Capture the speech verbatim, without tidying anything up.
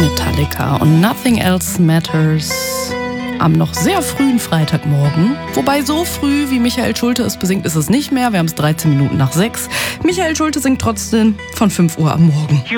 Metallica und Nothing Else Matters am noch sehr frühen Freitagmorgen. Wobei so früh, wie Michael Schulte es besingt, ist es nicht mehr. Wir haben es dreizehn Minuten nach sechs. Michael Schulte singt trotzdem von fünf Uhr am Morgen.